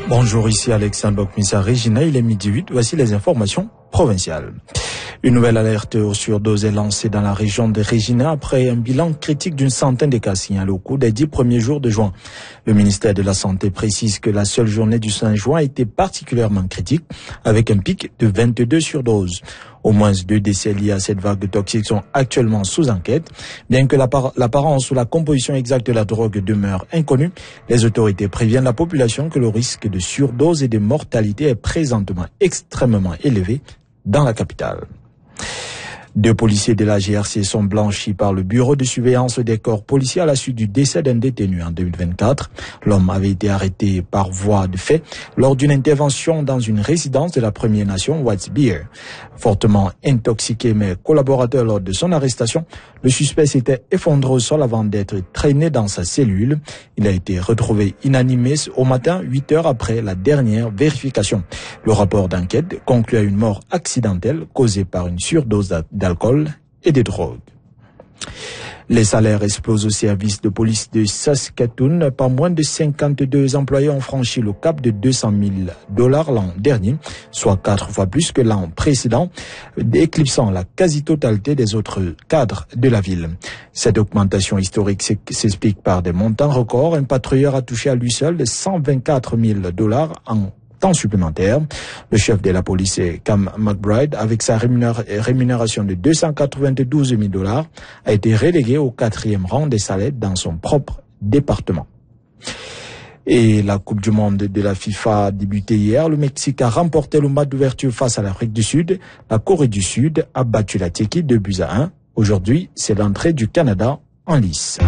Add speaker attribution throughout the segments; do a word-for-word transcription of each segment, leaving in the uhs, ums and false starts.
Speaker 1: Bonjour, ici Alexandre Bokmissa Regina, il est midi huit, voici les informations provinciales. Une nouvelle alerte aux surdoses est lancée dans la région de Regina après un bilan critique d'une centaine de cas signalés au cours des dix premiers jours de juin. Le ministère de la Santé précise que la seule journée du cinq juin a été particulièrement critique avec un pic de vingt-deux surdoses. Au moins deux décès liés à cette vague toxique sont actuellement sous enquête. Bien que l'apparence ou la composition exacte de la drogue demeure inconnue, les autorités préviennent la population que le risque de surdose et de mortalité est présentement extrêmement élevé dans la capitale. Deux policiers de la G R C sont blanchis par le bureau de surveillance des corps policiers à la suite du décès d'un détenu en deux mille vingt-quatre. L'homme avait été arrêté par voie de fait lors d'une intervention dans une résidence de la Première Nation White Bear. Fortement intoxiqué mais collaborateur lors de son arrestation, le suspect s'était effondré au sol avant d'être traîné dans sa cellule. Il a été retrouvé inanimé au matin, huit heures après la dernière vérification. Le rapport d'enquête conclut à une mort accidentelle causée par une surdose d'alcool et de drogue. Les salaires explosent au service de police de Saskatoon. Pas moins de cinquante-deux employés ont franchi le cap de deux cent mille dollars l'an dernier, soit quatre fois plus que l'an précédent, éclipsant la quasi-totalité des autres cadres de la ville. Cette augmentation historique s'explique par des montants records. Un patrouilleur a touché à lui seul de cent vingt-quatre mille dollars en temps supplémentaire. Le chef de la police, Cam McBride, avec sa rémunération de deux cent quatre-vingt-douze mille dollars, a été relégué au quatrième rang des salaires dans son propre département. Et la Coupe du Monde de la FIFA a débuté hier. Le Mexique a remporté le match d'ouverture face à l'Afrique du Sud. La Corée du Sud a battu la Tchéquie deux buts à un. Aujourd'hui, c'est l'entrée du Canada en lice.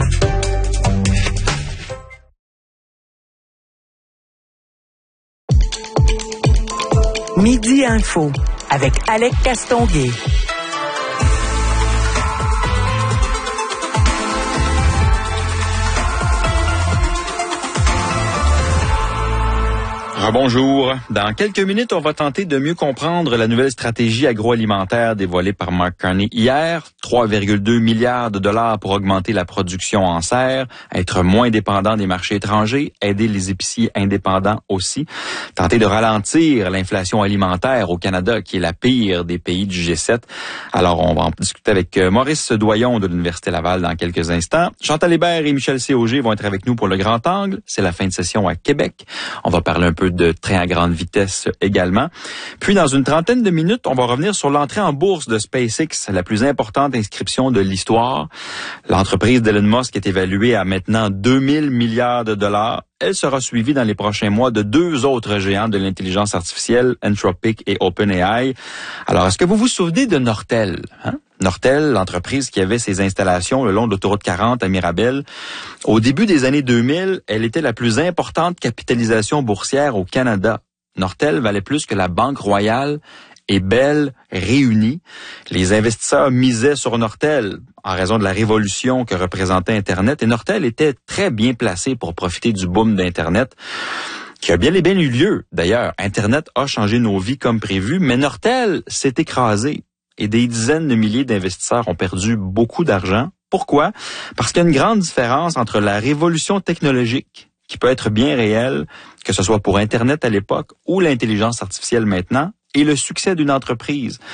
Speaker 2: Midi Info avec Alec Castonguay.
Speaker 3: Bonjour. Dans quelques minutes, on va tenter de mieux comprendre la nouvelle stratégie agroalimentaire dévoilée par Mark Carney hier. trois virgule deux milliards de dollars pour augmenter la production en serre, être moins dépendant des marchés étrangers, aider les épiciers indépendants aussi, tenter de ralentir l'inflation alimentaire au Canada, qui est la pire des pays du G sept. Alors, on va en discuter avec Maurice Doyon de l'Université Laval dans quelques instants. Chantal Hébert et Michel C. Auger vont être avec nous pour le Grand Angle. C'est la fin de session à Québec. On va parler un peu de train à grande vitesse également. Puis, dans une trentaine de minutes, on va revenir sur l'entrée en bourse de SpaceX, la plus importante inscription de l'histoire. L'entreprise d'Elon Musk est évaluée à maintenant deux mille milliards de dollars. Elle sera suivie dans les prochains mois de deux autres géants de l'intelligence artificielle, Anthropic et OpenAI. Alors, est-ce que vous vous souvenez de Nortel, hein? Nortel, l'entreprise qui avait ses installations le long de l'autoroute quarante à Mirabel. Au début des années deux mille, elle était la plus importante capitalisation boursière au Canada. Nortel valait plus que la Banque Royale et Bell réunis. Les investisseurs misaient sur Nortel en raison de la révolution que représentait Internet. Et Nortel était très bien placé pour profiter du boom d'Internet, qui a bien et bien eu lieu. D'ailleurs, Internet a changé nos vies comme prévu, mais Nortel s'est écrasé. Et des dizaines de milliers d'investisseurs ont perdu beaucoup d'argent. Pourquoi? Parce qu'il y a une grande différence entre la révolution technologique, qui peut être bien réelle, que ce soit pour Internet à l'époque ou l'intelligence artificielle maintenant, et le succès d'une entreprise.